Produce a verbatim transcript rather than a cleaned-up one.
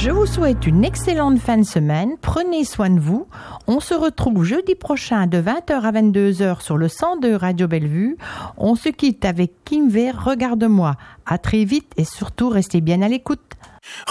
Je vous souhaite une excellente fin de semaine. Prenez soin de vous. On se retrouve jeudi prochain de vingt heures à vingt-deux heures sur le cent deux Radio Bellevue. On se quitte avec Kim Ver, Regarde-moi. À très vite et surtout restez bien à l'écoute.